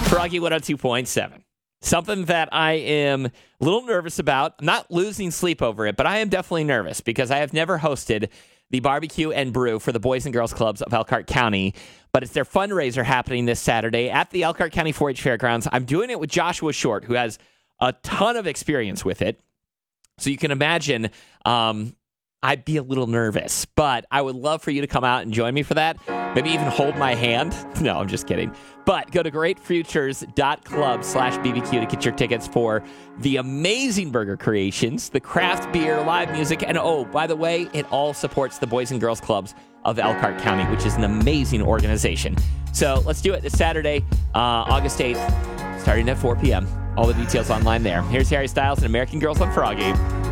Froggy 102.7. Something that I am a little nervous about. I'm not losing sleep over it, but I am definitely nervous because I have never hosted the barbecue and brew for the Boys and Girls Clubs of Elkhart County. But it's their fundraiser happening this Saturday at the Elkhart County 4-H Fairgrounds. I'm doing it with Joshua Short, who has a ton of experience with it. So you can imagine I'd be a little nervous, but I would love for you to come out and join me for that. Maybe even hold my hand. No, I'm just kidding. But go to greatfutures.club/BBQ to get your tickets for the amazing burger creations, the craft beer, live music, and oh, by the way, it all supports the Boys and Girls Clubs of Elkhart County, which is an amazing organization. So let's do it this Saturday, August 8th, starting at 4 p.m. All the details online there. Here's Harry Styles and American Girls on Froggy.